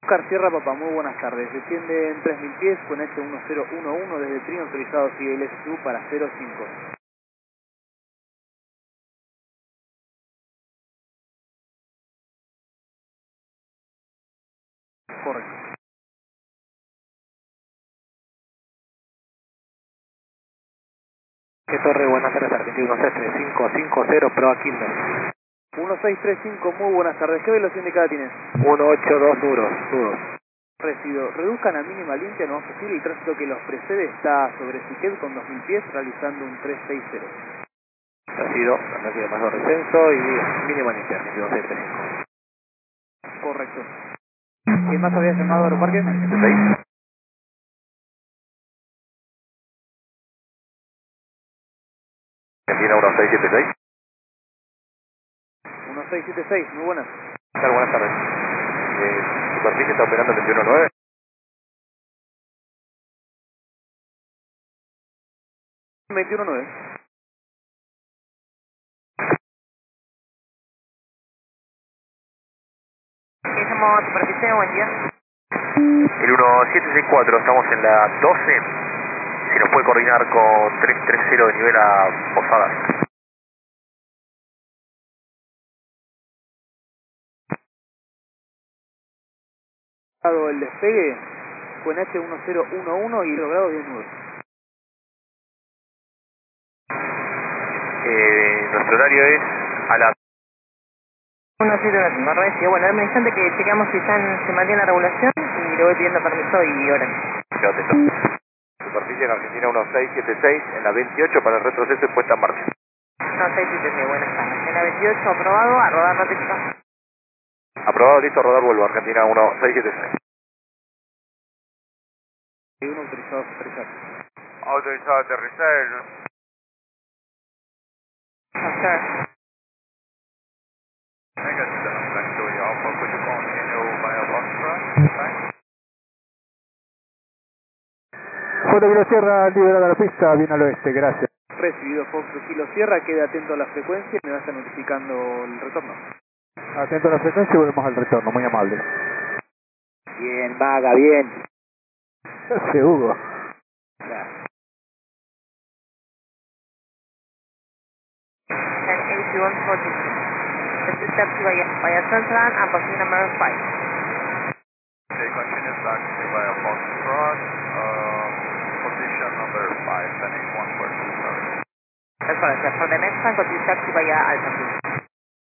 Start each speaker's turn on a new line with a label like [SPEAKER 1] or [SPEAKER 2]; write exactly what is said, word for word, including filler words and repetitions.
[SPEAKER 1] Oscar Sierra Papá, muy buenas tardes. Desciende en tres mil pies con H uno cero uno uno desde Trino autorizado C L S U para cero cinco. Correcto.
[SPEAKER 2] ¿Qué torre? Buenas tardes, Argentina uno seis tres cinco cinco cero, Pro Aquilmes.
[SPEAKER 1] uno seis tres cinco, muy buenas tardes. ¿Qué velocidad indicada tienes?
[SPEAKER 2] uno ocho dos duros, duros.
[SPEAKER 1] Recibido. Reduzcan a mínima limpia lo más posible. El tránsito que los precede está sobre Siquet con dos mil pies realizando un tres seis cero.
[SPEAKER 2] Recibido, no quiere más descenso y mínima limpia, Argentina uno seis tres cinco.
[SPEAKER 1] Correcto. ¿Quién más había llamado a Aeroparque?
[SPEAKER 2] seis. Argentina uno seis siete seis.
[SPEAKER 1] uno seis siete seis, muy buenas.
[SPEAKER 2] ¿Qué tal? Buenas tardes. Eh, superficie está operando veintiuno nueve.
[SPEAKER 1] veintiuno nueve.
[SPEAKER 3] ¿Qué llamó superficie? Buen día.
[SPEAKER 2] El uno siete seis cuatro, estamos en la doce. Si nos puede coordinar con tres tres cero de nivel a Posadas.
[SPEAKER 1] Dado el despegue con H uno cero uno uno y logrado diez nueve.
[SPEAKER 2] Eh, nuestro horario es a las...
[SPEAKER 3] uno siete uno cinco, recibido. Bueno, dame un instante que chequeamos si están, se mantiene la regulación y le voy pidiendo permiso y hora.
[SPEAKER 2] Quédate atento. Superficie en Argentina uno seis siete seis, en la veintiocho para el retroceso y puesta en marcha.
[SPEAKER 3] No, seis siete seis, buenas tardes. En la veintiocho aprobado, a rodar ratito.
[SPEAKER 2] Aprobado, listo, rodar, vuelvo. Argentina uno seis siete seis.
[SPEAKER 1] Y uno autorizado a aterrizar.
[SPEAKER 2] Autorizado a aterrizar.
[SPEAKER 3] No, sir.
[SPEAKER 4] Foto Kilo Sierra, liberada la pista, bien al oeste, gracias.
[SPEAKER 1] Recibido Fox Kilo Sierra, quede atento a la frecuencia y me va a estar notificando el retorno.
[SPEAKER 4] Atento a la frecuencia y volvemos al retorno, muy amable.
[SPEAKER 2] Bien, vaga, bien.
[SPEAKER 4] Gracias, Hugo.
[SPEAKER 3] And eight one forty. This is taxi via, via Central and position number five.
[SPEAKER 2] Okay, continue taxi via Foxtrot, uh, position number five, ten eight one four two, sorry.
[SPEAKER 3] That's correct, sir. For the next one, continue taxi via Alpha.